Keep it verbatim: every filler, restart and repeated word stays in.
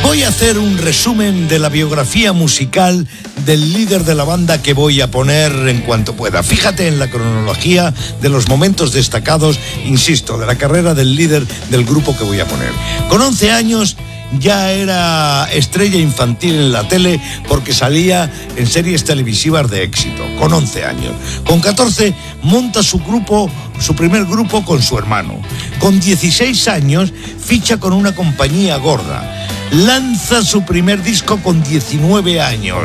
Voy a hacer un resumen de la biografía musical del líder de la banda que voy a poner en cuanto pueda. Fíjate en la cronología de los momentos destacados, insisto, de la carrera del líder del grupo que voy a poner. Con once años ya era estrella infantil en la tele porque salía en series televisivas de éxito, con once años. Con catorce monta su grupo, su primer grupo con su hermano. Con dieciséis años ficha con una compañía gorda. Lanza su primer disco con diecinueve años.